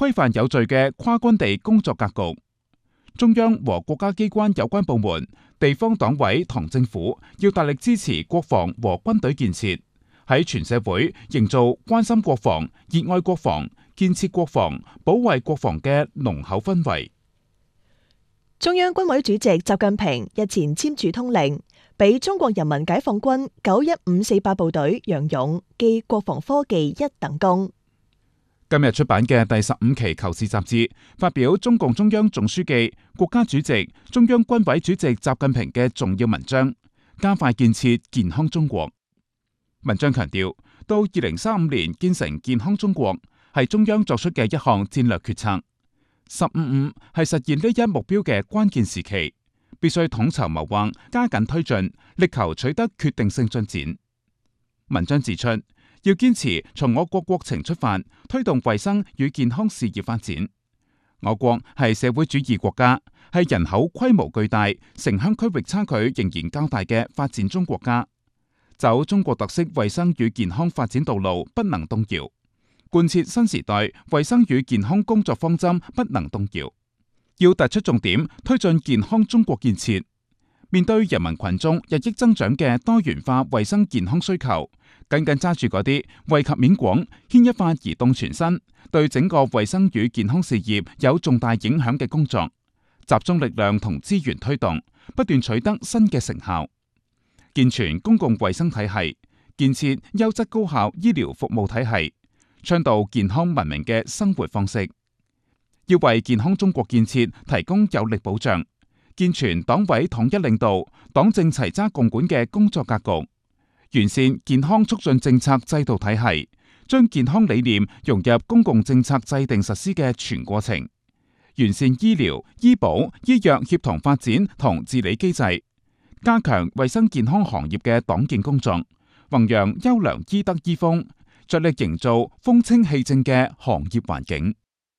規範有序嘅跨軍地工作格局。中央和國家機關有關部門、地方黨委同政府要大力支持國防和軍隊建設，喺全社會營造關心國防、熱愛國防、建設國防、保衛國防嘅濃厚氛圍。 中央軍委主席習近平日前簽署通令，俾中國人民解放軍91548部隊楊勇記國防科技1等功。 今日出版嘅第15期《求是》雜誌發表中共中央總書記、國家主席、中央軍委主席習近平嘅重要文章，加快建設健康中國。文章強調，到2035年建成健康中國係中央作出嘅一項戰略決策。15.5係實現呢一目標嘅關鍵時期，必須統籌謀劃，加緊推進，力求取得決定性進展。文章指出，要堅持從我國國情出發，推動衛生與健康事業發展。我國係社會主義國家，係人口規模巨大、城鄉區域差距仍然較大嘅發展中國家。走中國特色衛生與健康發展道路不能動搖，貫徹新時代衛生與健康工作方針不能動搖。要突出重點，推進健康中國建設。面對人民群眾日益增長嘅多元化衛生健康需求，緊緊揸住嗰啲惠及面廣、牽一髮而動全身，對整個衛生與健康事業有重大影響嘅工作，集中力量同資源推動，不斷取得新嘅成效。健全公共衛生體系，建設優質高效醫療服務體系，倡導健康文明嘅生活方式。要為健康中國建設提供有力保障，健全黨委統一領導、黨政齊揸共管嘅工作格局，完善健康促進政策制度體系，將健康理念融入公共政策制定實施嘅全過程，完善醫療、醫保、醫藥協同發展同治理機制，加強衛生健康行業嘅黨建工作，弘揚優良醫德醫風，着力營造風清氣正嘅行業環境。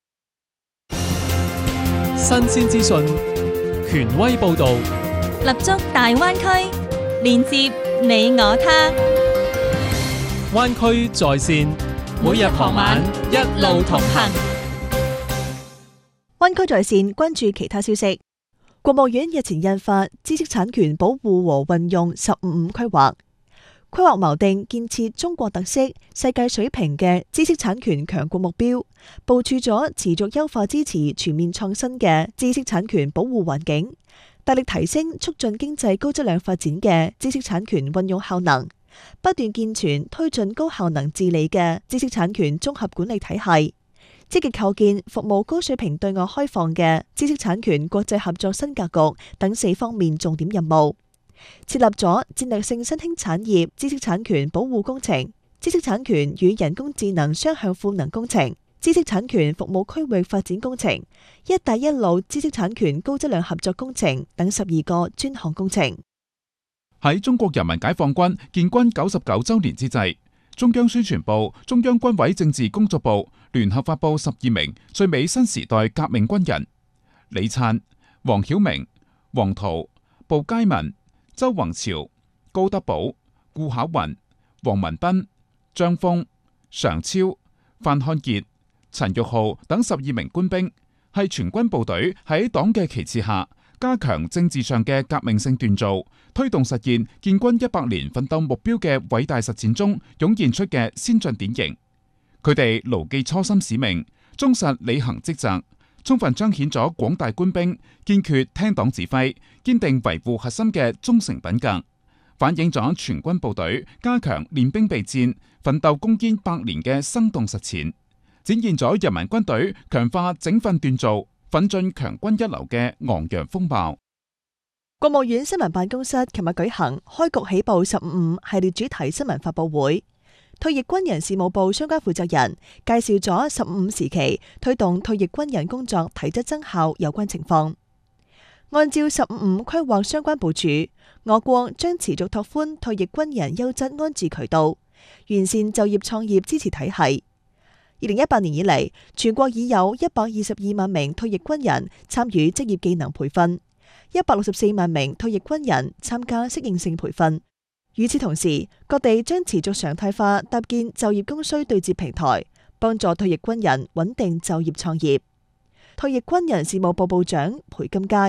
新鮮資訊，權威報導， 立足大灣區，連接你我他。 灣區在線，每日傍晚一路同行。 灣區在線關注其他消息。國務院日前印發《知識產權保護和運用15.5規劃》，規劃錨定建設中國特色、世界水平嘅知識產權強國目標，部署咗持續優化支持全面創新嘅知識產權保護環境，大力提升促進經濟高質量發展嘅知識產權運用效能，不斷健全推進高效能治理嘅知識產權綜合管理體系，積極構建服務高水平對外開放嘅知識產權國際合作新格局等4方面重點任務，設立咗戰略性新興產業知識產權保護工程、知識產權與人工智能雙向賦能工程、知識產權服務區域發展工程、一帶一路知識產權高質量合作工程等12個專項工程。 喺中國人民解放軍建軍99週年之際，中央宣傳部、中央軍委政治工作部聯合發布12名最美新時代革命軍人：李燦、黃曉明、黃濤、步佳民、周宏朝、高德寶、顧巧雲、黃文斌、張峰、常超、范漢傑、陳玉浩等12名官兵，係全軍部隊喺黨嘅旗幟下，加強政治上嘅革命性鍛造，推動實現建軍100年奮鬥目標嘅偉大實踐中湧現出嘅先進典型。佢哋牢記初心使命，忠實履行職責，充分彰顯咗廣大官兵堅決聽黨指揮、堅定維護核心嘅忠誠品格，反映咗全軍部隊加強練兵備戰、奮鬥攻堅100年嘅生動實踐，展現咗人民軍隊強化整訓鍛造、奮進強軍一流嘅昂揚風貌。 國務院新聞辦公室琴日舉行開局起步15.5系列主題新聞發佈會，退役軍人事務部相關負責人介紹咗15.5時期推動退役軍人工作提質增效有關情況。按照15.5規劃相關部署，我國將持續拓寬退役軍人優質安置渠道，完善就業創業支持體系。2018年以嚟，全國已有122萬名退役軍人參與職業技能培訓，164萬名退役軍人參加適應性培訓。與此同時，各地將持續常態化搭建就業供需對接平台， 幫助退役軍人穩定就業創業。退役軍人事務部部長裴金佳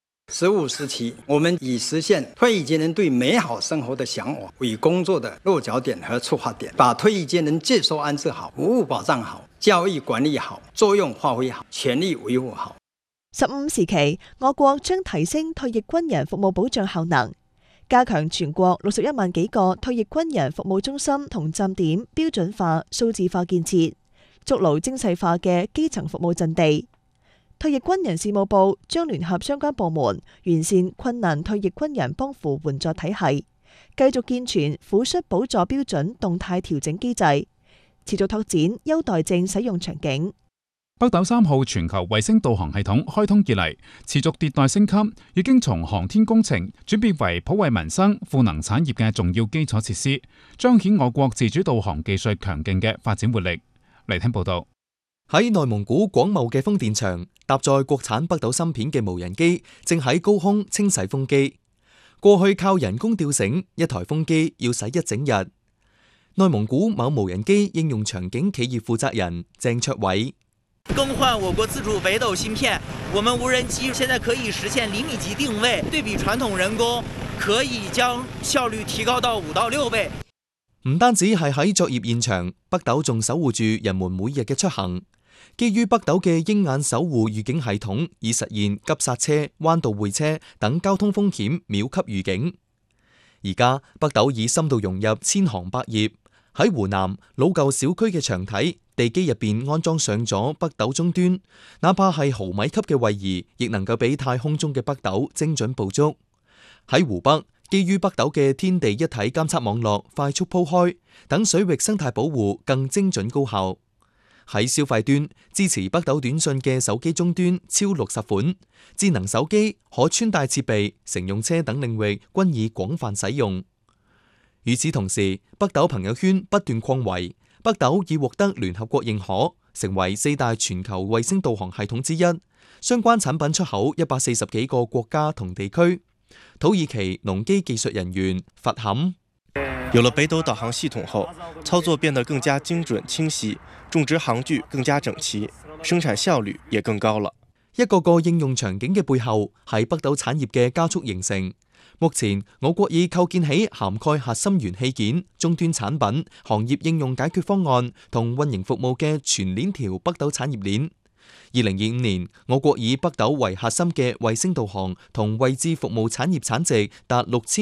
15時期，我們以實現退役軍人對美好生活的向往為工作的落腳點和出發點，把退役軍人接收安置好、服務保障好、教育管理好、作用發揮好、權利維護好。 15時期，我國將提升退役軍人服務保障效能，加強全國61萬幾個退役軍人服務中心同站點標準化、數字化建設，築牢精細化嘅基層服務陣地。退役軍人事務部將聯合相關部門，完善困難退役軍人幫扶援助體系，繼續健全撫恤補助標準動態調整機制，持續拓展優待證使用場景。 北斗3號全球衛星導航系統開通以嚟，持續迭代升級，已經從航天工程轉變為普惠民生、賦能產業嘅重要基礎設施，彰顯我國自主導航技術強勁嘅發展活力。嚟聽報道。 喺內蒙古廣茂嘅風電場，搭載國產北斗芯片嘅無人機正喺高空清洗風機。過去靠人工吊繩，一台風機要洗一整日。內蒙古某無人機應用場景企業負責人鄭卓偉： 更換我國自主北斗芯片，我們無人機現在可以實現厘米級定位，對比傳統人工，可以將效率提高到5到6倍。 唔單止係喺作業現場，北斗仲守護住人們每日嘅出行。基於北斗嘅鷹眼守護預警系統，以實現急剎車、彎道會車等交通風險秒級預警。而家北斗已深度融入千行百業，喺湖南老舊小區嘅牆體、地基入邊安裝上咗北斗終端，哪怕係毫米級嘅位移，亦能夠俾太空中嘅北斗精準捕捉。喺湖北，基於北斗嘅天地一體監測網絡快速鋪開，等水域生態保護更精準高效。喺消費端，支持北斗短信嘅手機終端超60款，智能手機、可穿戴設備、乘用車等領域均已廣泛使用。與此同時，北斗朋友圈不斷擴圍，北斗已獲得聯合國認可，成為4大全球衛星導航系統之一，相關產品出口140幾個國家同地區。土耳其農機技術人員佛坎： 有了北斗導航系統後，操作變得更加精準清晰，種植航距更加整齊，生產效率也更高了。 一個個應用場景嘅背後，係北斗產業嘅加速形成。目前，我國已構建起涵蓋核心元器件、終端產品、行業應用解決方案同運營服務嘅全鏈條北斗產業鏈。2025年，我國以北斗為核心嘅衛星導航同位置服務產業產值達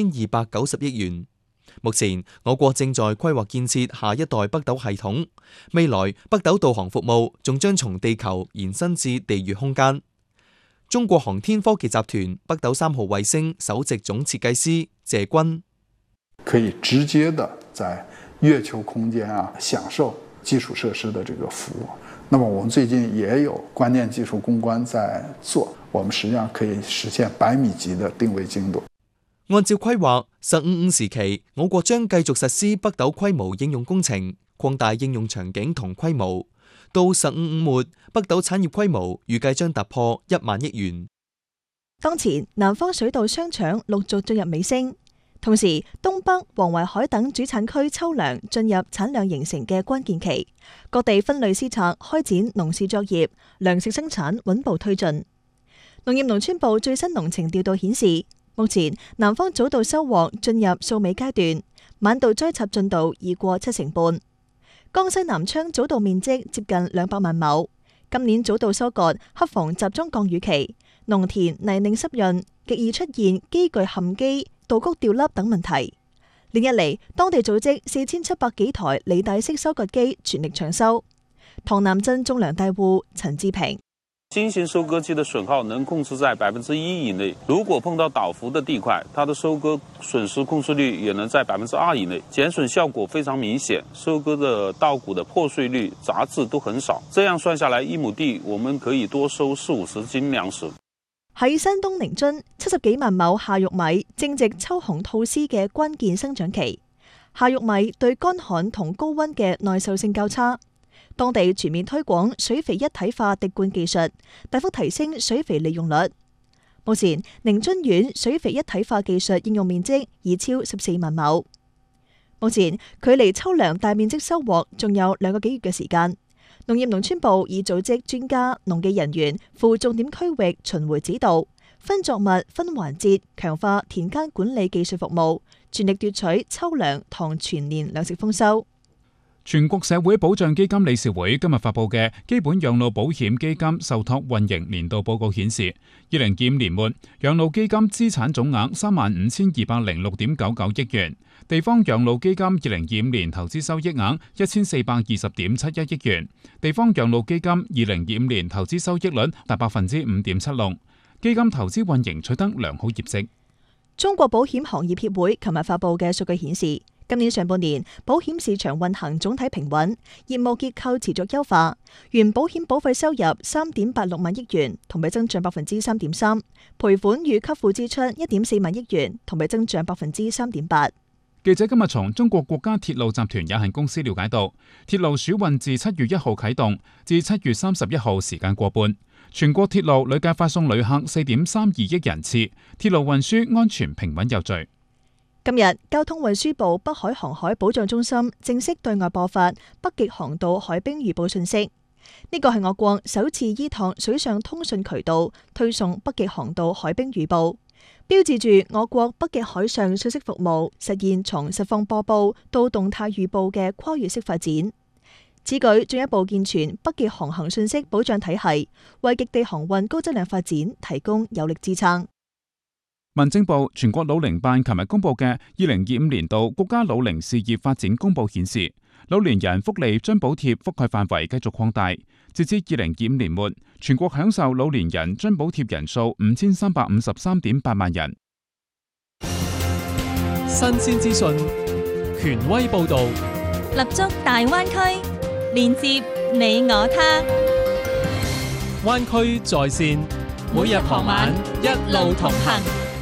6290億元。目前，我國正在規劃建設下一代北斗系統，未來北斗導航服務仲將從地球延伸至地月空間。中國航天科技集團北斗3號衛星首席總設計師謝軍： 可以直接的在月球空間享受基礎設施的這個服務。那麼我們最近也有關鍵技術攻關在做，我們實際上可以實現100米級的定位精度。 按照規劃，15時期，我國將繼續實施北斗規模應用工程，擴大應用場景同規模。到15末，北斗產業規模預計將突破1萬億元。 當前，南方水稻雙搶陸續進入尾聲，同時東北、黃淮海等主產區秋糧進入產量形成嘅關鍵期，各地分類施策開展農事作業，糧食生產穩步推進。農業農村部最新農情調度顯示，目前南方早稻收穫進入掃尾階段，晚稻栽插進度已過70%。江西南昌早稻面積接近200萬畝，今年早稻收割恰逢集中降雨期，農田泥濘濕潤，極易出現機具陷機、稻谷掉粒等問題。連日嚟，當地組織4700幾台履帶式收割機全力搶收。塘南鎮種糧大戶陳志平： 新型收割機的損耗能控制在1%以內，如果碰到倒伏的地塊，它的收割損失控制率也能在2%以內，減損效果非常明顯，收割的稻谷的破碎率、雜質都很少。這樣算下來，1畝地我們可以多收40-50斤糧食。 喺山東寧津，70幾萬畝夏玉米正值秋紅吐絲嘅關鍵生長期，夏玉米對乾旱同高溫嘅耐受性較差。當地全面推廣水肥一體化滴灌技術，大幅提升水肥利用率。目前，寧津縣水肥一體化技術應用面積已超14萬畝。目前距離秋糧大面積收穫仲有2個幾月嘅時間， 農業農村部已組織專家、農技人員赴重點區域巡迴指導，分作物、分環節強化田間管理技術服務，全力奪取秋糧同全年糧食豐收。 全國社會保障基金理事會今日發布嘅基本養老保險基金受託運營年度報告顯示，2025年末養老基金資產總額35,206.99億元，地方養老基金2025年投資收益額1,420.71億元，地方養老基金2025年投資收益率達 5.76%， 基金投資運營取得良好業績。 中國保險行業協會琴日發布嘅數據顯示，今年上半年保險市場運行總體平穩，業務結構持續優化，原保險保費收入3.86萬億元，同比增長 3.3%， 賠款與給付支出1.4萬億元，同比增長 3.8%。 記者今日從中國國家鐵路集團有限公司了解到，鐵路暑運自7月1號啟動至7月31號時間過半，全國鐵路累計發送旅客4.32億人次，鐵路運輸安全平穩有序。 今日，交通運輸部北海航海保障中心正式對外播發北極航道海冰預報信息。呢個係我國首次依託水上通訊渠道推送北極航道海冰預報，標誌住我國北極海上信息服務實現從實況播報到動態預報嘅跨越式發展。此舉進一步健全北極航行信息保障體系，為極地航運高質量發展提供有力支撐。 民政部全國老齡辦琴日公布嘅2025年度國家老齡事業發展公報顯示，老年人福利津補貼覆蓋範圍繼續擴大，截至2025年末，全國享受老年人津補貼人數5353.8萬人。 新鮮資訊，權威報導， 立足大灣區，連接你我他。 灣區在線，每日傍晚一路同行。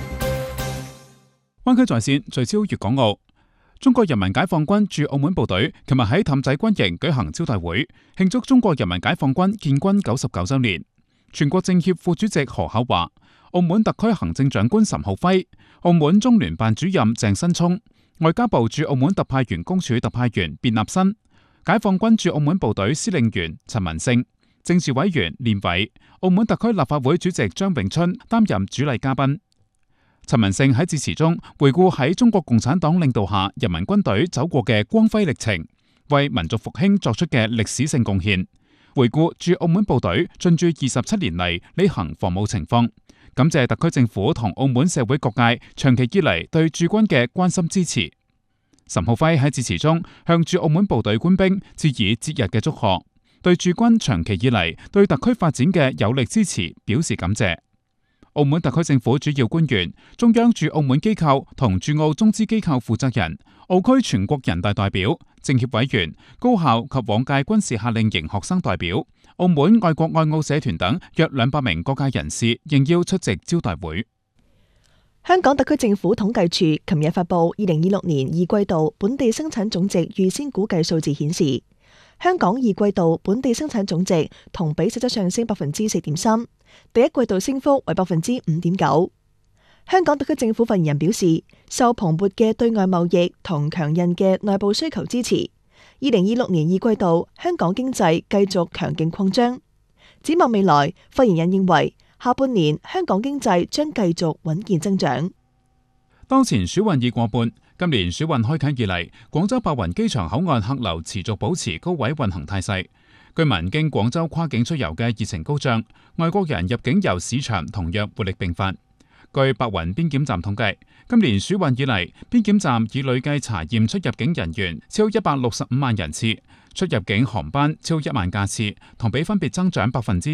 灣區在線聚焦粵港澳。中國人民解放軍駐澳門部隊琴日喺氹仔軍營舉行招待會，慶祝中國人民解放軍建軍99週年。全國政協副主席何厚華、澳門特區行政長官岑浩輝、澳門中聯辦主任鄭新聰、外交部駐澳門特派員公署特派員卞立新、解放軍駐澳門部隊司令員陳文勝、政治委員練偉、澳門特區立法會主席張永春擔任主禮嘉賓。陳文勝喺致辭中回顧喺中國共產黨領導下人民軍隊走過嘅光輝歷程，為民族復興作出嘅歷史性貢獻，回顧駐澳門部隊進駐27年嚟履行防務情況，感謝特區政府同澳門社會各界長期以嚟對駐軍嘅關心支持。岑浩輝喺致辭中向駐澳門部隊官兵致以節日嘅祝賀，對駐軍長期以嚟對特區發展嘅有力支持表示感謝。澳門特區政府主要官員、中央駐澳門機構同駐澳中資機構負責人、澳區全國人大代表、政協委員、高校及往屆軍事夏令營學生代表、澳門愛國愛澳社團等約200名各界人士應邀出席招待會。 香港特區政府統計處琴日發布2026年2季度本地生產總值預先估計數字顯示，香港2季度本地生產總值同比實質上升 4.3%， 第一季度升幅為 5.9%。香港特區政府發言人表示，受蓬勃嘅對外貿易同強韌嘅內部需求支持，2026年2季度香港經濟繼續強勁擴張。展望未來，發言人認為下半年香港經濟將繼續穩健增長。 當前暑運已過半，今年暑運開啟以嚟，廣州白雲機場口岸客流持續保持高位運行態勢，居民經廣州跨境出遊嘅熱情高漲，外國人入境遊市場同樣活力並發。據白雲邊檢站統計，今年暑運以嚟，邊檢站已累計查驗出入境人員超165萬人次，出入境航班超1萬架次，同比分別增長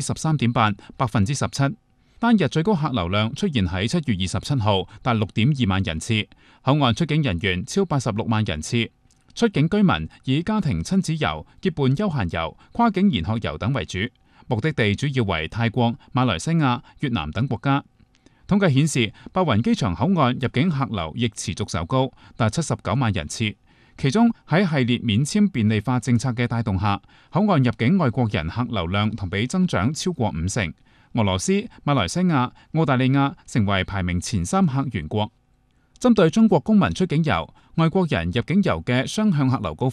13.8%、17%。單日最高客流量出現喺7月27號，達 6.2 萬人次，口岸出境人員超86萬人次。出境居民以家庭親子遊、結伴休閒遊、跨境研學遊等為主，目的地主要為泰國、馬來西亞、越南等國家。統計顯示，白雲機場口岸入境客流亦持續走高，達79萬人次。其中喺系列免簽便利化政策嘅帶動下，口岸入境外國人客流量同比增長超過50%。俄羅斯、馬來西亞、澳大利亞成為排名前3客源國。針對中國公民出境遊、外國人入境遊嘅雙向客流高峰，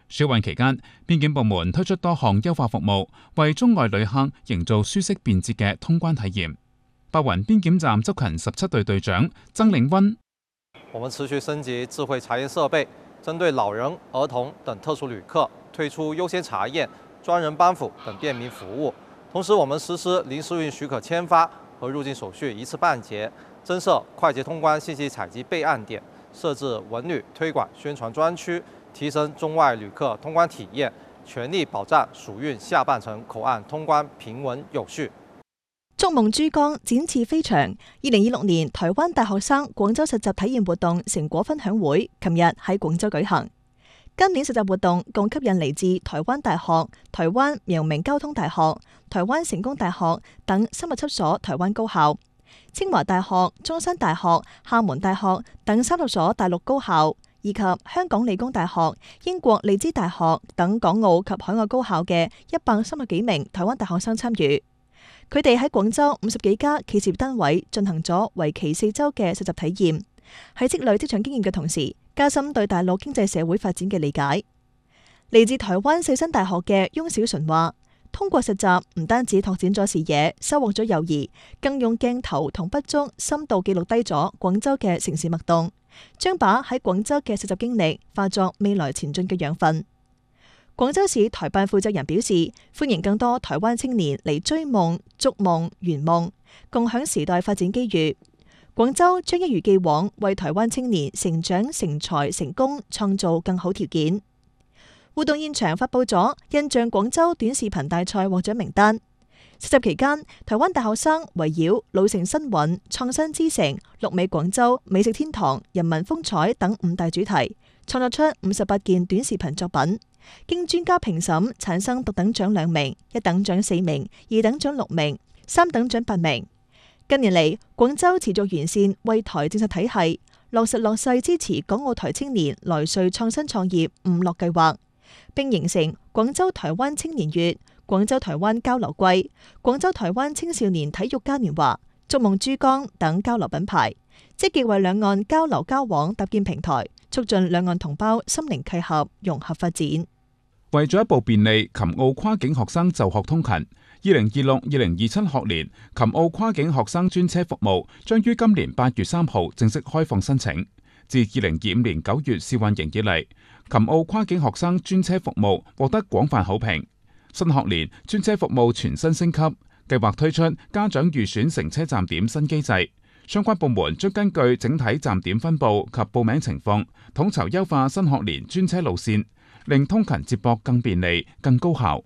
暑運期間，邊檢部門推出多項優化服務，為中外旅客營造舒適便捷嘅通關體驗。白雲邊檢站執勤17隊隊長曾領溫： 我們持續升級智慧查驗設備，針對老人、兒童等特殊旅客推出優先查驗、專人幫扶等便民服務。同時，我們實施臨時運許可簽發和入境手續一次辦結，增設快捷通關信息採集備案點，設置文旅推廣宣傳專區，提升中外旅客通關體驗，全力保障暑運下半程口岸通關平穩有序。 築夢珠江展翅飛翔，2026年台灣大學生廣州實習體驗活動成果分享會，琴日喺廣州舉行。今年實習活動共吸引嚟自台灣大學、台灣陽明交通大學、台灣成功大學等37所台灣高校、清華大學、中山大學、廈門大學等30所大陸高校，以及香港理工大學、英國利茲大學等港澳及海外高校嘅130幾名台灣大學生參與。佢哋喺廣州50幾家企事業單位進行咗為期4週嘅實習體驗，喺積累職場經驗嘅同時，加深對大陸經濟社會發展嘅理解。嚟自台灣世新大學嘅翁小純話，通過實習唔單止拓展咗視野，收穫咗友誼，更用鏡頭同筆觸深度記錄低咗廣州嘅城市脈動，將把喺廣州嘅實習經歷化作未來前進嘅養分。廣州市台辦負責人表示，歡迎更多台灣青年嚟追夢、築夢、圓夢，共享時代發展機遇。廣州將一如既往為台灣青年成長、成才、成功創造更好條件。活動現場發佈咗印象廣州短視頻大賽獲獎名單。實習期間，台灣大學生圍繞老城新韻、創新之城、綠美廣州、美食天堂、人民風采等5大主題，創作出58件短視頻作品，經專家評審產生特等獎2名、一等獎4名、2等獎6名、3等獎8名。近年嚟，廣州持續完善惠台政策體系，落實落細支持港澳台青年來穗創新創業5樂計劃，並形成廣州台灣青年月、廣州台灣交流季、廣州台灣青少年體育嘉年華、築夢珠江等交流品牌，積極為兩岸交流交往搭建平台，促進兩岸同胞心靈契合、融合發展。 為咗一步便利琴澳跨境學生就學通勤，2026-2027學年琴澳跨境學生專車服務將於今年8月3號正式開放申請。自2025年9月試運營以嚟，琴澳跨境學生專車服務獲得廣泛好評。新學年專車服務全新升級，計劃推出家長預選乘車站點新機制。相關部門將根據整體站點分佈及報名情況，統籌優化新學年專車路線，令通勤接駁更便利、更高效。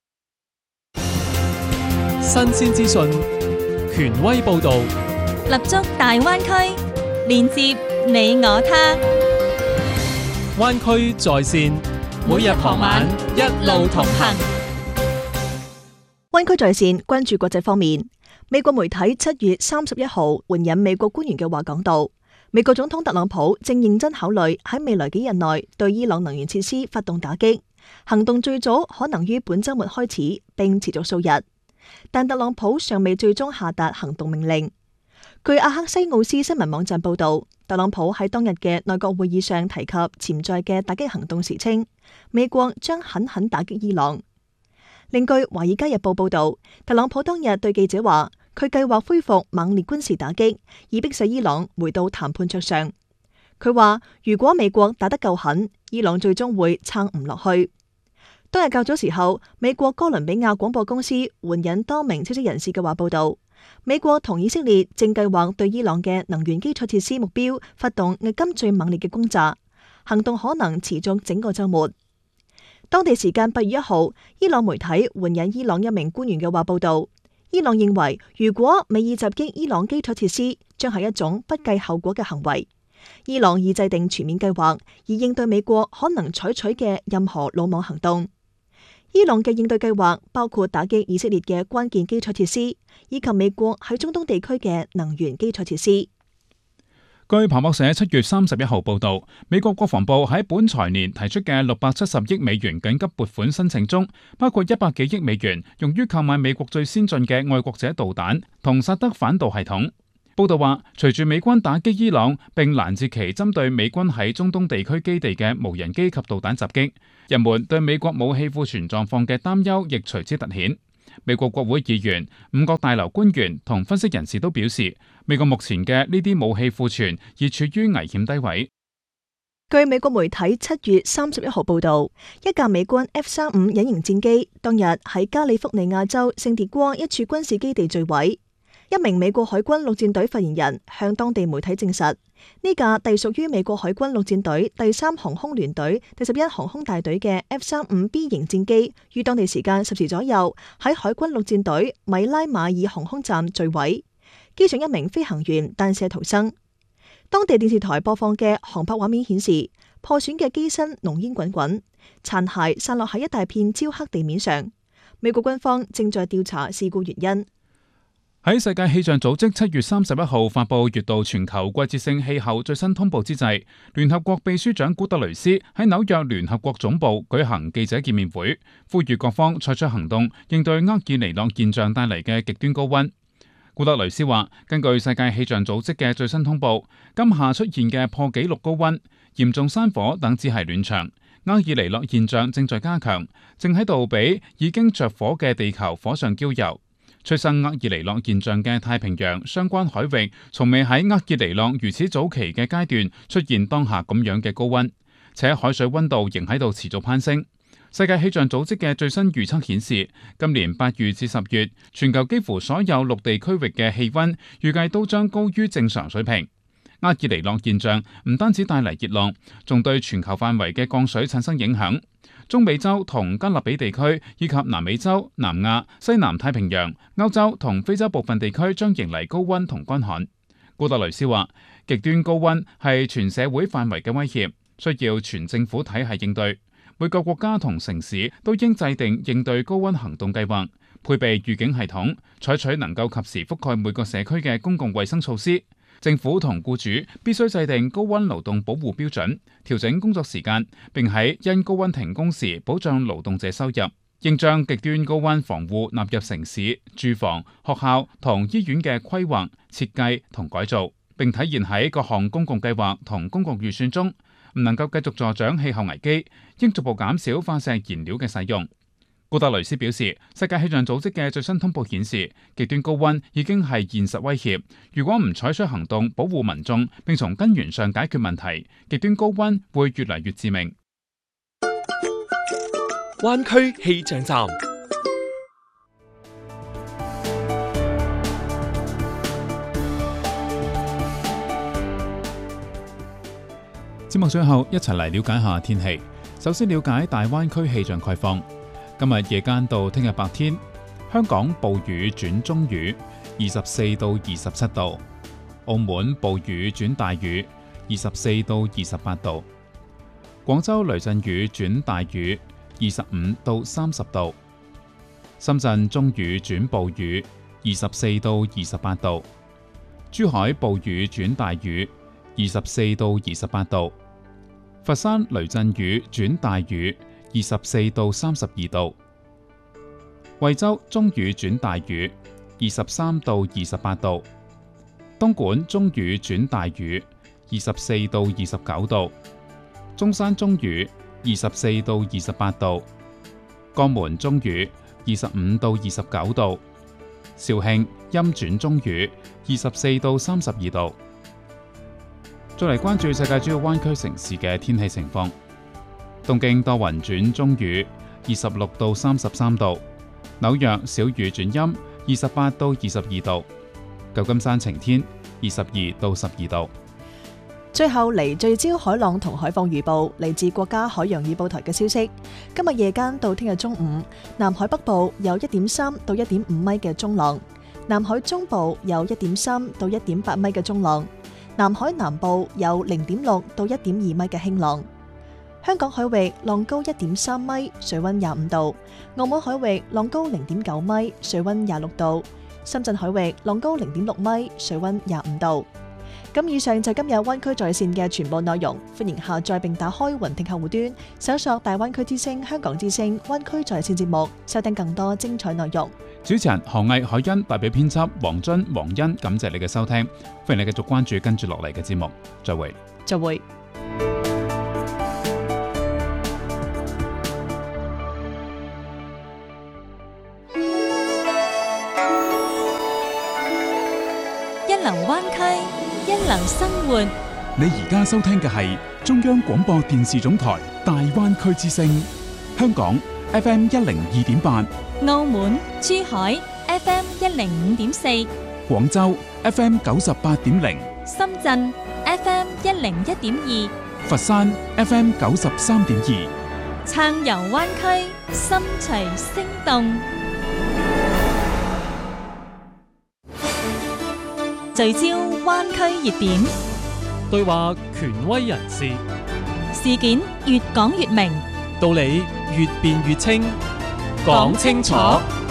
新鮮資訊，權威報導， 立足大灣區，連接你我他。 灣區在線，每日傍晚一路同行。 灣區在線關注國際方面，美國媒體7月31號援引美國官員嘅話講到，美國總統特朗普正認真考慮喺未來幾日內對伊朗能源設施發動打擊，行動最早可能於本週末開始，並持續數日。但特朗普尚未最終下達行動命令。據阿克西奧斯新聞網站報道，特朗普喺當日嘅內閣會議上提及潛在嘅打擊行動時稱，美國將狠狠打擊伊朗。另據《華爾街日報》報道，特朗普當日對記者話，佢計劃恢復猛烈軍事打擊，以迫使伊朗回到談判桌上。佢話，如果美國打得夠狠，伊朗最終會撐唔落去。當日較早時候，美國哥倫比亞廣播公司援引多名消息人士嘅話報道，美國同以色列正計劃對伊朗嘅能源基礎設施目標發動迄今最猛烈嘅轟炸，行動可能持續整個週末。當地時間8月1號，伊朗媒體援引伊朗一名官員嘅話報道，伊朗認為如果美意襲擊伊朗基礎設施，將係一種不計後果嘅行為。伊朗已制定全面計劃，以應對美國可能採取嘅任何魯莽行動。伊朗嘅應對計劃包括打擊以色列嘅關鍵基礎設施，以及美國喺中東地區嘅能源基礎設施。 據彭博社7月31號報道，美國國防部喺本財年提出嘅670億美元緊急撥款申請中，包括100幾億美元用於購買美國最先進嘅愛國者導彈同薩德反導系統。 報道話，隨住美軍打擊伊朗並攔截其針對美軍喺中東地區基地嘅無人機及導彈襲擊，人們對美國武器庫存狀況嘅擔憂亦隨之突顯。美國國會議員、五角大樓官員同分析人士都表示，美國目前嘅呢啲武器庫存已處於危險低位。 據美國媒體7月31號報道，一架美軍 F-35隱形戰機當日喺加利福尼亞州聖迭戈一處軍事基地墜毀。一名美國海軍陸戰隊發言人向當地媒體證實，呢架隸屬於美國海軍陸戰隊第3航空聯隊第11航空大隊嘅 F-35B 型戰機，於當地時間10時左右喺海軍陸戰隊米拉馬爾航空站墜毀，機上一名飛行員彈射逃生。當地電視台播放嘅航拍畫面顯示，破損嘅機身濃煙滾滾，殘骸散落喺一大片焦黑地面上。美國軍方正在調查事故原因。 喺世界氣象組織7月31號發布月度全球季節性氣候最新通報之際，聯合國秘書長古特雷斯喺紐約聯合國總部舉行記者見面會，呼籲各方採取行動應對厄爾尼諾現象帶嚟嘅極端高溫。古特雷斯話，根據世界氣象組織嘅最新通報，今夏出現嘅破紀錄高溫、嚴重山火等只係暖場，厄爾尼諾現象正在加強，正喺度俾已經着火嘅地球火上澆油。催生厄爾尼諾現象嘅太平洋相關海域，從未喺厄爾尼諾如此早期嘅階段出現當下咁樣嘅高溫，且海水溫度仍喺度持續攀升。世界氣象組織嘅最新預測顯示，今年8月至10月，全球幾乎所有陸地區域嘅氣溫預計都將高於正常水平。厄爾尼諾現象唔單止帶嚟熱浪，仲對全球範圍嘅降水產生影響。中美洲同加勒比地區以及南美洲、南亞、西南太平洋、歐洲同非洲部分地區將迎嚟高溫同乾旱。古特雷斯話，極端高溫係全社會範圍嘅威脅，需要全政府體系應對。每個國家同城市都應制定應對高溫行動計劃，配備預警系統，採取能夠及時覆蓋每個社區嘅公共衛生措施。政府同僱主必須制定高溫勞動保護標準，調整工作時間，並喺因高溫停工時保障勞動者收入。應將極端高溫防護納入城市、住房、學校同醫院嘅規劃、設計同改造，並體現喺各項公共計劃同公共預算中。唔能夠繼續助長氣候危機，應逐步減少化石燃料嘅使用。古特雷斯表示，世界氣象組織嘅最新通報顯示，極端高溫已經係現實威脅。如果唔採取行動保護民眾，並從根源上解決問題，極端高溫會越嚟越致命。 灣區氣象站。 節目最後一齊嚟了解下天氣。首先了解大灣區氣象概況。今日夜間到聽日白天，香港暴雨轉中雨，24到27度；澳門暴雨轉大雨，24到28度；廣州雷陣雨轉大雨，25到30度；深圳中雨轉暴雨，24到28度；珠海暴雨轉大雨，24到28度；佛山雷陣雨轉大雨，24到32度；惠州中雨轉大雨，23到28度；東莞中雨轉大雨，24到29度；中山中雨24到28度；江門中雨25到29度；肇慶陰轉中雨，24到32度。再嚟關注世界主要灣區城市嘅天氣情況。東京多雲轉中雨，26到33度；紐約小雨轉陰，28到22度；舊金山晴天，22到12度。 最後嚟聚焦海浪同海況預報，嚟自國家海洋預報台嘅消息。今日夜間到聽日中午，南海北部有1.3到1.5米嘅中浪，南海中部有1.3到1.8米嘅中浪，南海南部有0.6到1.2米嘅輕浪。香港海域浪高1.3米，水溫25度；澳門海域浪高0.9米，水溫26度；深圳海域浪高0.6米，水溫25度。 咁以上就今日灣區在線嘅全部內容，歡迎下載並打開雲聽客戶端，搜索大灣區之聲、香港之聲、灣區在線節目，收聽更多精彩內容。 主持人何毅、海欣，代表編輯黃津、黃欣，感謝你嘅收聽，歡迎你繼續關注跟住落嚟嘅節目，再會。 再會。 一流灣區，一流生活。 你而家收聽嘅係中央廣播電視總台大灣區之聲，香港 FM 102.8， 澳門、珠海 FM 105.4， 廣州 FM 98.0， 深圳 FM 101.2， 佛山 FM 93.2， 撐遊灣區，心隨聲動。聚焦灣區熱點， 對話權威人士， 事件越講越明， 道理越辯越清，講清楚。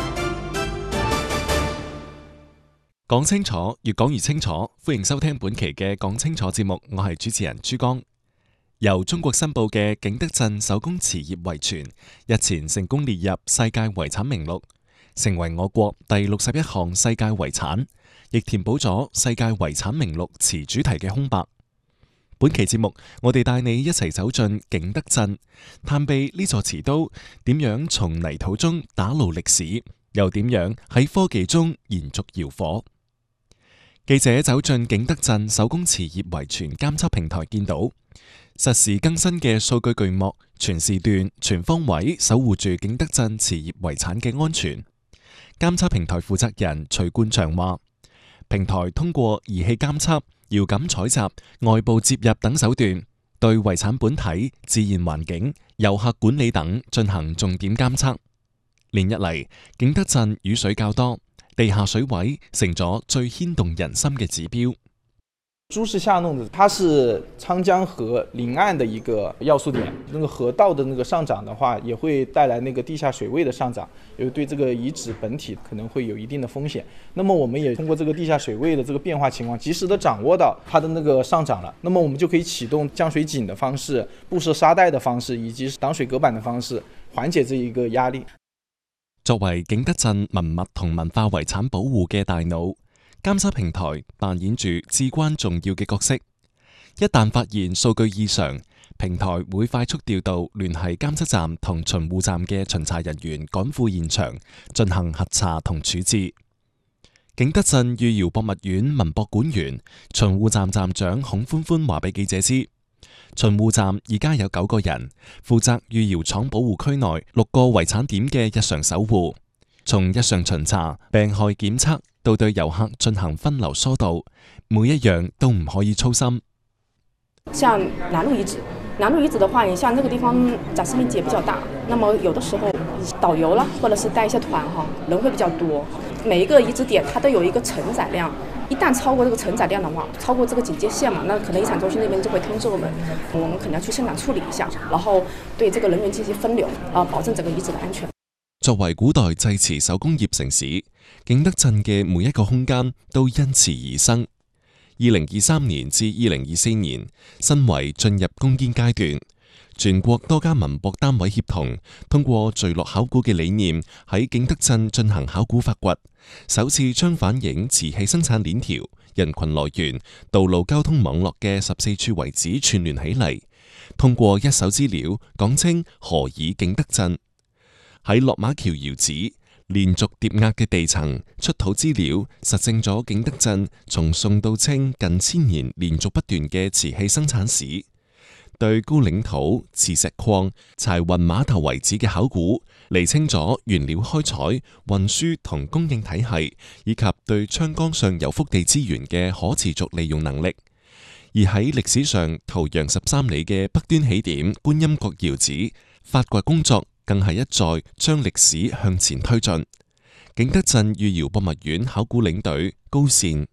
講清楚，越講越清楚。歡迎收聽本期嘅講清楚節目，我係主持人朱江。由中國申報嘅景德鎮手工瓷業遺存日前成功列入世界遺產名錄，成為我國第61項世界遺產，亦填補咗世界遺產名錄瓷主題嘅空白。本期節目，我哋帶你一齊走進景德鎮，探秘呢座瓷都點樣從泥土中打撈歷史，又點樣喺科技中延續窯火。記者走進景德鎮手工瓷業遺存監測平台，見到實時更新嘅數據巨幕，全時段、全方位守護住景德鎮瓷業遺產嘅安全。監測平台負責人徐冠祥話，平台通過儀器監測、遙感採集、外部接入等手段，對遺產本體、自然環境、遊客管理等進行重點監測。連日嚟，景德鎮雨水較多，地下水位成咗最牽動人心嘅指標。 朱氏下弄的，它是昌江河临岸的一個要素點，那個河道的那個上漲的話，也會帶來那個地下水位的上漲，也對這個遺址本體可能會有一定的風險。那麼我們也通過這個地下水位的這個變化情況，及時的掌握到它的那個上漲了，那麼我們就可以啟動降水井的方式、布設沙袋的方式，以及擋水隔板的方式，緩解這一個壓力。 作為景德鎮文物同文化遺產保護嘅大腦，監測平台扮演住至關重要嘅角色。一旦發現數據異常，平台會快速調度聯繫監測站同巡護站嘅巡查人員趕赴現場進行核查同處置。景德鎮御窯博物院文博館員、巡護站站長孔歡歡話俾記者知，巡護站而家有9個人，負責御窯廠保護區內6個遺產點嘅日常守護，從日常巡查、病害檢測到對遊客進行分流疏導，每一樣都唔可以粗心。 像南路遺址的話，你像這個地方展示面積也比較大，那麼有的時候導遊啦，或者是帶一些團人會比較多。每一個遺址點它都有一個承載量，一旦超過這個承載量的話，超過這個警戒線嘛，那可能遺產中心那邊就會通知我們可能要去現場處理一下，然後對這個人員進行分流，保證整個遺址的安全。 作為古代製瓷手工業城市，景德鎮嘅每一個空間都因瓷而生。2023年至2024年，申遺進入攻堅階段，全國多家文博單位協同，通過聚落考古嘅理念，喺景德鎮進行考古發掘，首次將反映瓷器生產鏈條、人群來源、道路交通網絡嘅14處遺址串聯起嚟，通過一手資料講清何以景德鎮。喺落馬橋窯址，連續疊壓嘅地層出土資料，實證咗景德鎮從宋到清近1000年連續不斷嘅瓷器生產史。對高嶺土、磁石礦、柴雲碼頭遺址嘅考古，釐清咗原料開採、運輸同供應體系，以及對昌江上游腹地資源嘅可持續利用能力。而喺歷史上圖陽13里嘅北端起點觀音閣窯址，發掘工作更係一再將歷史向前推進。景德鎮御窯博物院考古領隊高善，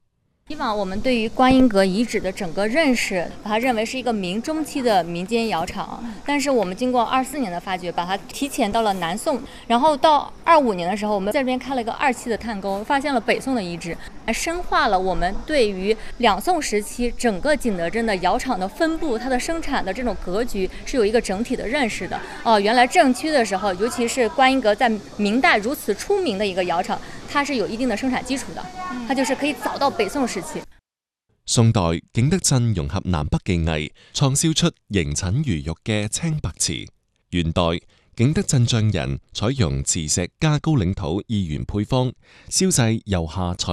以往我们对于观音阁遗址的整个认识，把它认为是一个明中期的民间窑厂，但是我们经过24年的发掘，把它提前到了南宋，然后到25年的时候，我们在这边开了一个2期的探沟，发现了北宋的遗址，深化了我们对于两宋时期整个景德镇的窑厂的分布，它的生产的这种格局是有一个整体的认识的。原来正区的时候，尤其是观音阁在明代如此出名的一个窑厂，它是有一定的生产基礎的，它就是可以早到北宋時期。 宋代景德鎮融合南北技藝，創燒出形診如玉嘅青白瓷。元代景德鎮匠人採用瓷石加高嶺土2元配方，燒製釉下彩